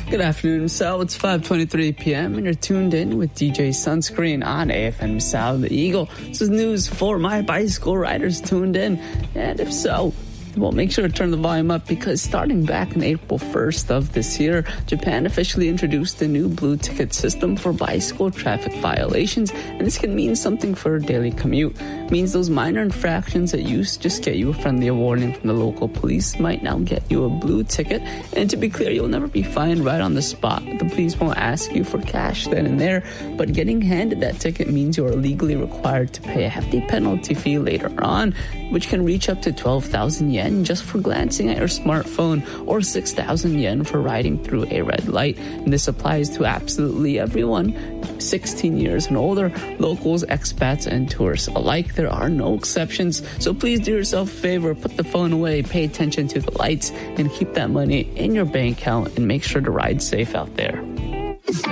Good afternoon, Sal. It's 5:23 p.m. and you're tuned in with DJ Sunscreen on AFM Sal the Eagle. This is news for my bicycle riders tuned in. And if so, well, make sure to turn the volume up because starting back on April 1st of this year, Japan officially introduced a new blue ticket system for bicycle traffic violations, and this can mean something for a daily commute. It means those minor infractions that used to just get you a friendly warning from the local police might now get you a blue ticket, and to be clear, you'll never be fined right on the spot. The police won't ask you for cash then and there, but getting handed that ticket means you are legally required to pay a hefty penalty fee later on, which can reach up to 12,000 yen just for glancing at your smartphone, or 6,000 yen for riding through a red light. And this applies to absolutely everyone 16 years and older, locals, expats, and tourists alike. There are no exceptions. So please do yourself a favor, put the phone away, pay attention to the lights, and keep that money in your bank account and make sure to ride safe out there.